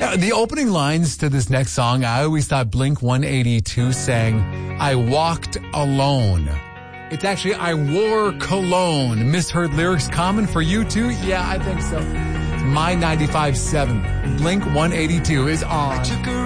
The opening lines to this next song, I always thought Blink 182 sang, I walked alone. It's actually, I wore cologne. Misheard lyrics common for you too? Yeah, I think so. My 95.7. Blink 182 is on.